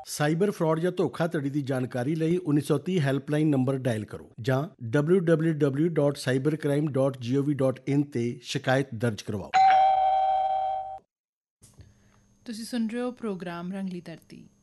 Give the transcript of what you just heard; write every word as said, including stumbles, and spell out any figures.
Cyber fraud ਜਾਂ ਧੋਖਾਧੜੀ ਦੀ ਜਾਣਕਾਰੀ ਲਈ ਉੱਨੀ ਸੌ ਤੀਹ ਹੈਲਪਲਾਈਨ ਨੰਬਰ ਡਾਇਲ ਕਰੋ ਜਾਂ W W W dot cyber crime dot gov dot in ਤੇ ਸ਼ਿਕਾਇਤ ਦਰਜ ਕਰਵਾਓ। ਤੁਸੀਂ ਸੁਣ ਰਹੇ ਹੋ ਪ੍ਰੋਗਰਾਮ ਰੰਗਲੀ ਧਰਤੀ।